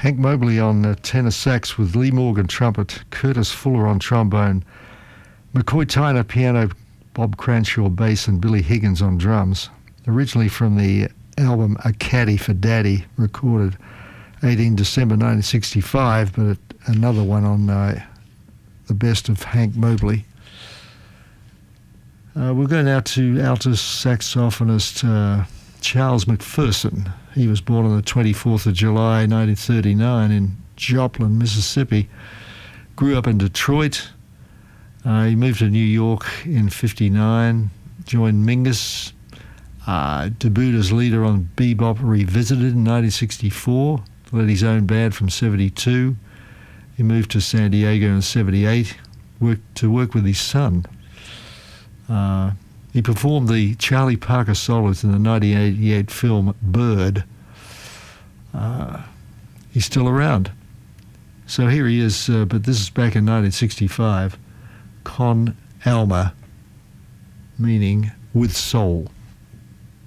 Hank Mobley on tenor sax with Lee Morgan trumpet, Curtis Fuller on trombone, McCoy Tyner piano, Bob Cranshaw bass, and Billy Higgins on drums. Originally from the album A Caddy for Daddy, recorded 18 December 1965, but another one on the best of Hank Mobley. We'll go now to alto saxophonist Charles McPherson. He was born on the 24th of July 1939 in Joplin, Mississippi. Grew up in Detroit. He moved to New York in 59, joined Mingus, debuted as leader on Bebop Revisited in 1964, led his own band from 72. He moved to San Diego in 78 to work with his son. He performed the Charlie Parker solos in the 1988 film Bird. He's still around. So here he is, but this is back in 1965. Con Alma, meaning with soul.